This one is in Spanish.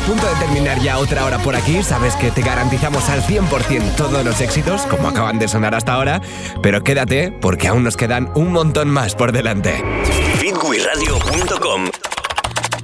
punto de terminar ya otra hora por aquí. Sabes que te garantizamos al 100% todos los éxitos, como acaban de sonar hasta ahora. Pero quédate, porque aún nos quedan un montón más por delante. Bitwiradio.com